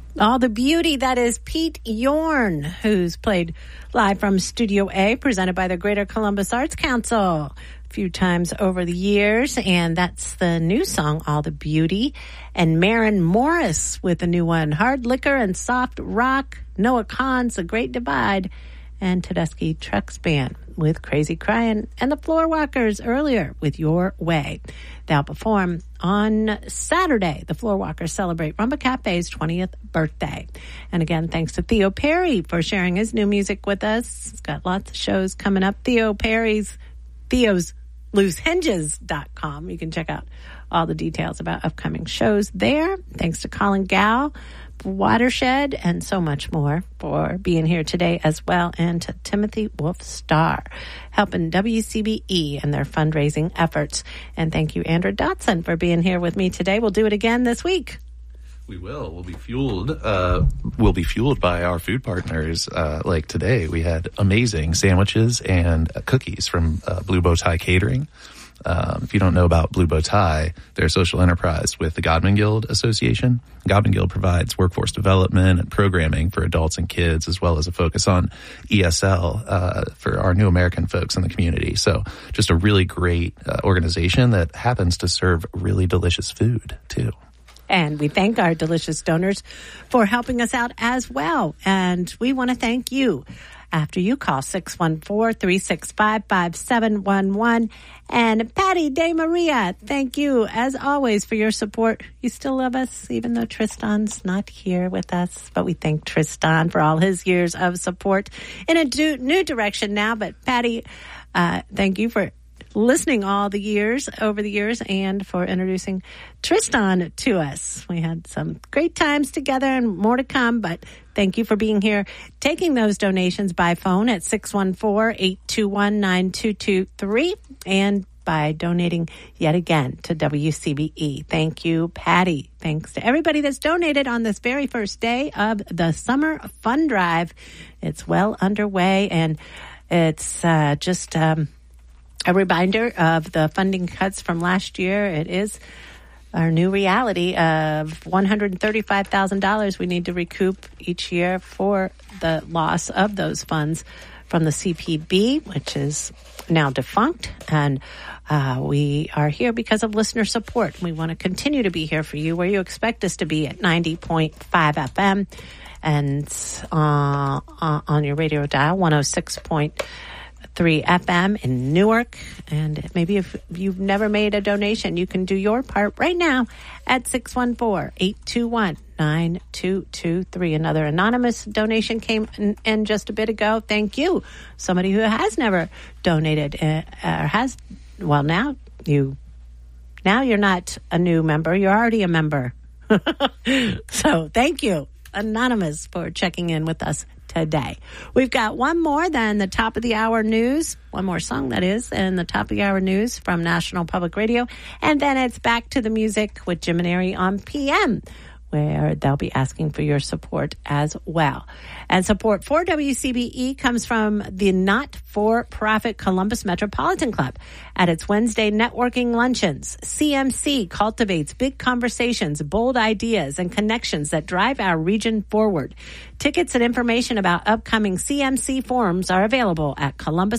All the beauty, that is Pete Yorn, who's played live from Studio A, presented by the Greater Columbus Arts Council a few times over the years. And that's the new song, All the Beauty. And Maren Morris with the new one, Hard Liquor and Soft Rock. Noah Kahan's The Great Divide. And Tedeschi Trucks Band with Crazy Crying. And the Floorwalkers earlier with Your Way. They'll perform on Saturday. The Floorwalkers celebrate Rumba Cafe's 20th birthday. And again, thanks to Theo Perry for sharing his new music with us. He's got lots of shows coming up. Theo's loosehinges.com. You can check out all the details about upcoming shows there. Thanks to Colin Gow, Watershed, and so much more for being here today as well, and to Timothy Wolf Starr, helping WCBE and their fundraising efforts. And thank you, Andrew Dotson, for being here with me today. We'll do it again this week. We will. We'll be fueled. We'll be fueled by our food partners. Like today, we had amazing sandwiches and cookies from Blue Bow Tie Catering. If you don't know about Blue Bow Tie, they're a social enterprise with the Godman Guild Association. Godman Guild provides workforce development and programming for adults and kids, as well as a focus on ESL for our new American folks in the community. So just a really great organization that happens to serve really delicious food, too. And we thank our delicious donors for helping us out as well. And we want to thank you. After you call 614-365-5711. And Patty De Maria, thank you, as always, for your support. You still love us, even though Tristan's not here with us. But we thank Tristan for all his years of support in a new direction now. But Patty, thank you for listening over the years, and for introducing Tristan to us. We had some great times together and more to come, but thank you for being here, taking those donations by phone at 614-821-9223 and by donating yet again to WCBE. Thank you, Patty. Thanks to everybody that's donated on this very first day of the Summer Fun Drive. It's well underway, and it's just a reminder of the funding cuts from last year. It is our new reality of $135,000 we need to recoup each year for the loss of those funds from the CPB, which is now defunct. And we are here because of listener support. We want to continue to be here for you, where you expect us to be at 90.5 FM and on your radio dial, 106.3 FM in Newark. And maybe if you've never made a donation, you can do your part right now at 614-821-9223. Another anonymous donation came in just a bit ago. Thank you. Somebody who has never donated now you're not a new member. You're already a member. So thank you, Anonymous, for checking in with us today. We've got one more than the top of the hour news, one more song that is, and the top of the hour news from National Public Radio. And then it's back to the music with Jim and Ari on PM, where they'll be asking for your support as well. And support for WCBE comes from the not-for-profit Columbus Metropolitan Club at its Wednesday networking luncheons. CMC cultivates big conversations, bold ideas, and connections that drive our region forward. Tickets and information about upcoming CMC forums are available at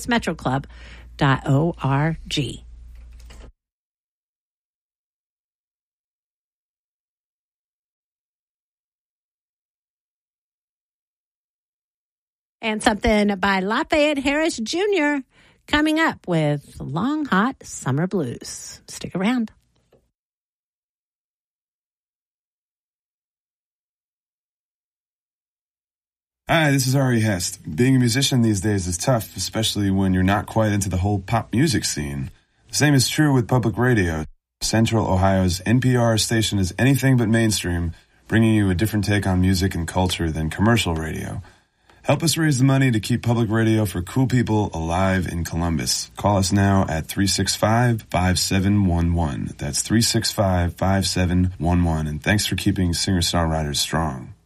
columbusmetroclub.org. And something by Lafayette Harris Jr. coming up with Long Hot Summer Blues. Stick around. Hi, this is Ari Hest. Being a musician these days is tough, especially when you're not quite into the whole pop music scene. The same is true with public radio. Central Ohio's NPR station is anything but mainstream, bringing you a different take on music and culture than commercial radio. Help us raise the money to keep public radio for cool people alive in Columbus. Call us now at 365-5711. That's 365-5711. And thanks for keeping singer-songwriters strong.